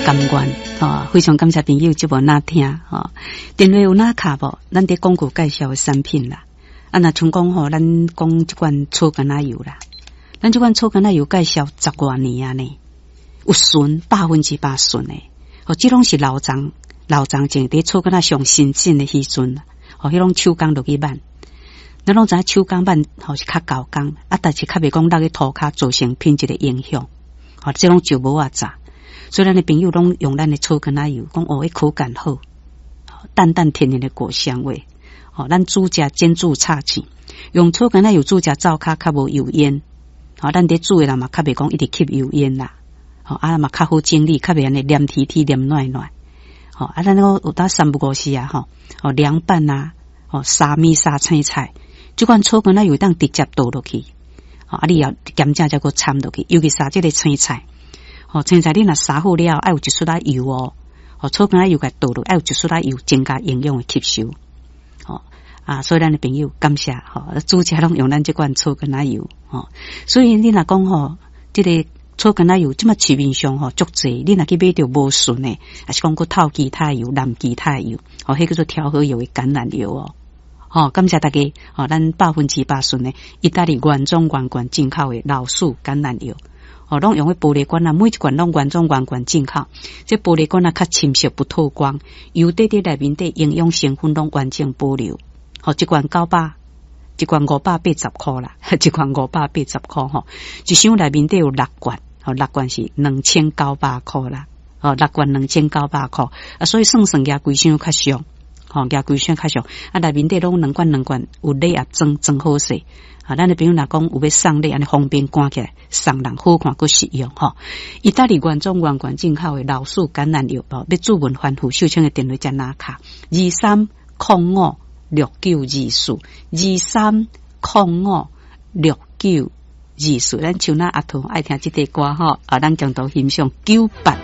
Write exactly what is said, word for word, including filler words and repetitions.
甘愿哦，非常感谢朋友这无哪听哦。电话有哪卡无？咱伫广告介绍的产品啦。啊，那像讲吼，咱讲这款草甘奶油啦，咱这款草甘奶油介绍十多年啊呢，有纯百分之百纯的。哦，这拢是老张老张种伫草甘奶上新鲜的时阵，哦，迄种手工落去挽。咱拢知影手工挽吼是较高工，啊，但是较袂讲落去涂骹造成品质的影响。哦，这种就无啊杂。所以咱的朋友拢用咱的草甘奶油，讲哦，迄口感好，淡淡甜甜的果香味。哦，咱煮食煎煮炒起，用草甘奶油煮食灶骹较无油烟。哦，咱伫煮的人嘛较袂讲一直吸油烟啦。哦，啊嘛较好整理，较袂安尼黏体体黏软软。哦，啊咱个有当三不五时啊，吼，哦凉拌啊，哦沙米沙青菜，即款草甘奶油当直接倒落去。哦，啊你要咸正再个掺落去，尤其沙即个青菜。哦，青菜你若杀好了，爱有一撮仔油哦。哦，草甘奶油甲倒落，爱有一撮仔油，增加营养的吸收。哦啊，所以咱的朋友感谢吼，煮食拢用咱这款草甘奶油。哦，所以你若讲吼，这个草甘奶油即么市面上吼足济，你若去买着无纯的，还是讲个透基肽油、蓝基肽油，哦，迄叫做调和油的橄榄油哦。哦，感谢大家，哦，咱百分之百纯的意大利原装原罐进口的老树橄榄油。哦，拢用迄玻璃罐啊，每一罐拢原装原罐进口。这玻璃罐啊，较深色不透光，油底底内面底营养成分拢完整保留。哦，一罐九百，一罐五百八十块啦，一罐五百八十块吼。一箱内面底有六罐，哦，六罐是两千九百块啦。哦，六罐两千九百块啊，所以算算价规箱较俗，吼，价规箱较俗。啊，内面底拢两罐两罐有礼盒装装好势。啊，咱的朋友若讲有要送礼，安尼方便赶起来送人好看佮实用吼。意大利原装原罐进口的老树橄榄油包，要注文番户秀清的电话加拿卡二三零五六九二四二三零五六九二四。咱像那阿童爱听这个歌吼，啊，咱共同欣赏九八。